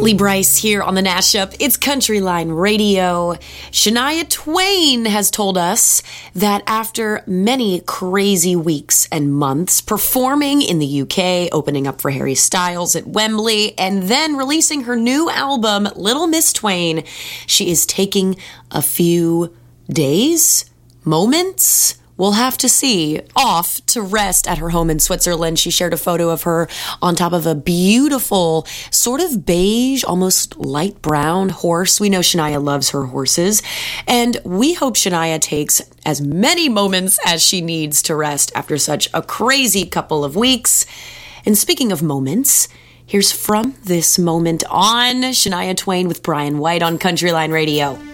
Lee Brice here on the Nash Up. It's Countryline Radio. Shania Twain has told us that after many crazy weeks and months performing in the UK, opening up for Harry Styles at Wembley, and then releasing her new album, Little Miss Twain, she is taking a few days, moments, we'll have to see, off to rest at her home in Switzerland. She shared a photo of her on top of a beautiful, sort of beige, almost light brown horse. We know Shania loves her horses. And we hope Shania takes as many moments as she needs to rest after such a crazy couple of weeks. And speaking of moments, here's From This Moment on Shania Twain with Brian White on Countryline Radio.